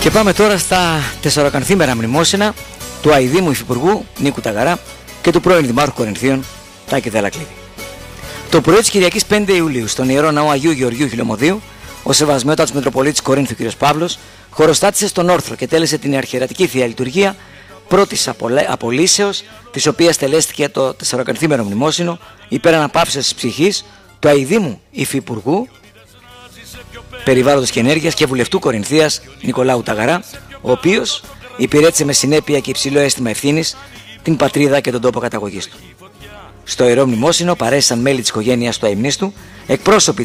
Και πάμε τώρα στα τεσσαρακανθήμερα μνημόσυνα του αηδήμου υφυπουργού Νίκου Ταγαρά και του πρώην Δημάρχου Κορινθίων Τάκη Δελακλίδη. Το πρωί της Κυριακής 5 Ιουλίου στον Ιερό Ναό Αγίου Γεωργίου Χιλιομοδίου, ο Σεβασμιότατος Μητροπολίτης Κορίνθου κ. Παύλος χωροστάτησε στον όρθρο και τέλεσε την αρχιερατική Θεία Λειτουργία πρώτης απολύσεως, της οποίας τελέστηκε το τεσσαρακανθήμερο μνημόσυνο υπέρ αναπαύσεως της ψυχής του αηδήμου υφυπουργού Περιβάλλοντος και Ενέργειας και βουλευτού Κορινθίας Νικολάου Ταγαρά, ο οποίος υπηρέτησε με συνέπεια και υψηλό αίσθημα ευθύνης την πατρίδα και τον τόπο καταγωγής του. Στο Ιερό Μνημόσυνο παρέστησαν μέλη της οικογένειας του αημνίστου, εκπρόσωποι